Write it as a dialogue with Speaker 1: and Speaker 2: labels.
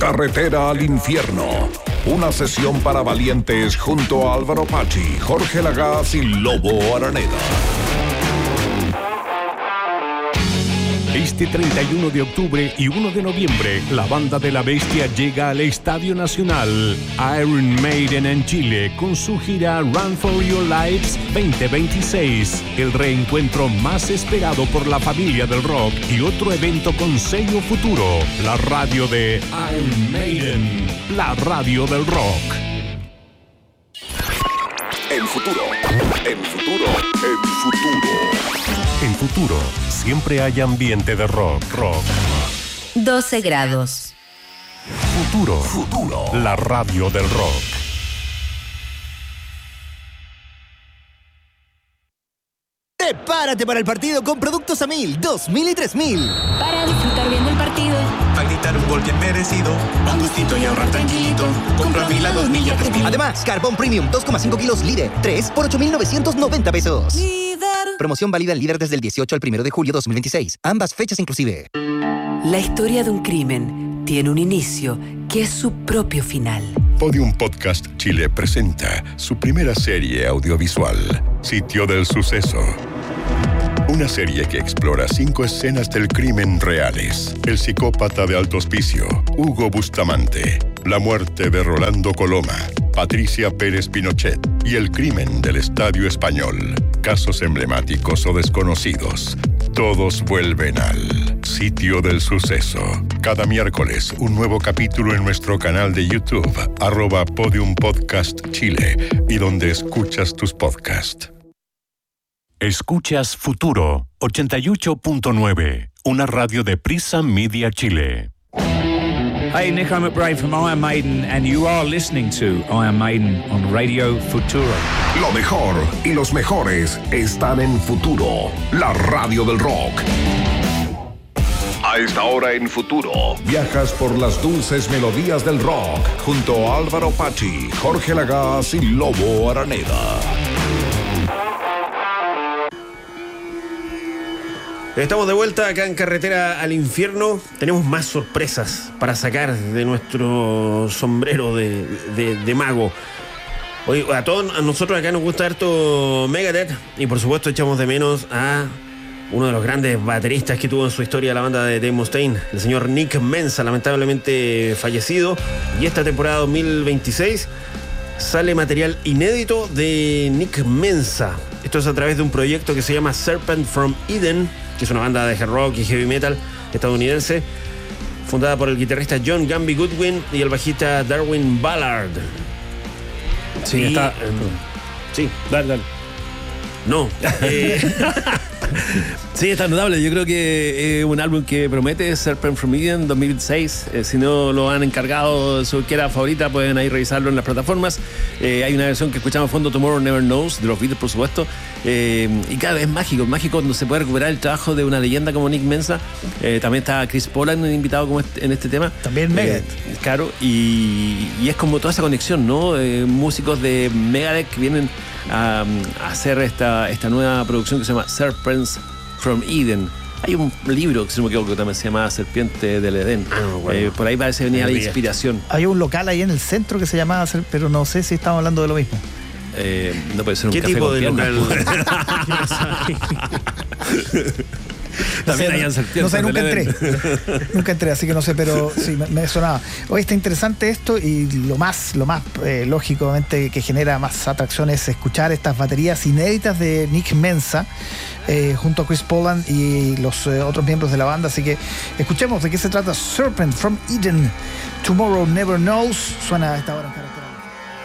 Speaker 1: Carretera al Infierno. Una sesión para valientes junto a Álvaro Pachi, Jorge Lagaz y Lobo Araneda.
Speaker 2: Este 31 de octubre y 1 de noviembre, la Banda de la Bestia llega al Estadio Nacional Iron Maiden en Chile con su gira Run for Your Lives 2026, el reencuentro más esperado por la familia del rock y otro evento con sello Futuro, la radio de Iron Maiden, la radio del rock.
Speaker 1: En Futuro, en Futuro, en Futuro.
Speaker 2: En Futuro, siempre hay ambiente de rock.
Speaker 3: 12 grados.
Speaker 2: Futuro, la radio del rock.
Speaker 4: Prepárate para el partido con productos a 1000, 2000 y 3000.
Speaker 5: Para disfrutar bien del partido.
Speaker 6: Para gritar un gol bien merecido. Un gustito y ahorrar tranquilito. Compra 1000 a 2000 y a 3000.
Speaker 4: Además, Carbón Premium 2,5 kilos Líder 3 por 8,990 pesos.
Speaker 5: Líder.
Speaker 4: Promoción válida en Líder desde el 18 al 1 de julio 2026. Ambas fechas inclusive.
Speaker 7: La historia de un crimen tiene un inicio que es su propio final.
Speaker 8: Podium Podcast Chile presenta su primera serie audiovisual, Sitio del Suceso. Una serie que explora 5 escenas del crimen reales. El psicópata de Alto Hospicio, Hugo Bustamante. La muerte de Rolando Coloma, Patricia Pérez Pinochet. Y el crimen del Estadio Español. Casos emblemáticos o desconocidos. Todos vuelven al Sitio del Suceso. Cada miércoles, un nuevo capítulo en nuestro canal de YouTube, @Podium Podcast Chile, y donde escuchas tus podcasts.
Speaker 2: Escuchas Futuro 88.9, una radio de Prisa Media Chile.
Speaker 9: Hey, Nick, I'm McBride from Iron Maiden, and you are listening to Iron Maiden on Radio Futuro.
Speaker 1: Lo mejor y los mejores están en Futuro, la radio del rock. A esta hora en Futuro, viajas por las dulces melodías del rock junto a Álvaro Pachi, Jorge Lagaz y Lobo Araneda.
Speaker 10: Estamos de vuelta acá en Carretera al Infierno. Tenemos más sorpresas para sacar de nuestro sombrero de mago. Hoy a nosotros acá nos gusta harto Megadeth, y por supuesto echamos de menos a uno de los grandes bateristas que tuvo en su historia la banda de Dave Mustaine, el señor Nick Menza, lamentablemente fallecido. Y esta temporada 2026 sale material inédito de Nick Menza. Esto es a través de un proyecto que se llama Serpent from Eden, que es una banda de hard rock y heavy metal estadounidense, fundada por el guitarrista John Gamby Goodwin y el bajista Darwin Ballard.
Speaker 11: Sí, está.
Speaker 10: Sí.
Speaker 11: Dale.
Speaker 10: No.
Speaker 11: Sí, está notable. Yo creo que es un álbum que promete. Serpent from Eden 2006. Si no lo han encargado, su quiera favorita, pueden ahí revisarlo en las plataformas. Hay una versión que escuchamos a fondo, Tomorrow Never Knows, de los Beatles, por supuesto. Y cada vez mágico cuando se puede recuperar el trabajo de una leyenda como Nick Menza. También está Chris Poland invitado como en este tema.
Speaker 12: También Megadeth.
Speaker 11: Claro, y es como toda esa conexión, ¿no? Músicos de Megadeth que vienen a hacer esta nueva producción que se llama Serpents from Eden. Hay un libro, que si no me equivoco, que también se llama Serpiente del Edén. Por ahí parece venir la inspiración.
Speaker 12: Hay un local ahí en el centro que se llamaba, pero no sé si estamos hablando de lo mismo.
Speaker 11: No puede ser un
Speaker 10: ¿Qué
Speaker 11: café
Speaker 10: tipo
Speaker 11: con
Speaker 10: de
Speaker 11: piernas.
Speaker 12: También hayan serpientes. No sé, nunca entré, así que no sé, pero sí, me sonaba. Hoy está interesante esto, y lo más lógicamente que genera más atracción es escuchar estas baterías inéditas de Nick Menza junto a Chris Poland y los otros miembros de la banda. Así que escuchemos de qué se trata. Serpent from Eden, Tomorrow Never Knows. Suena a esta hora en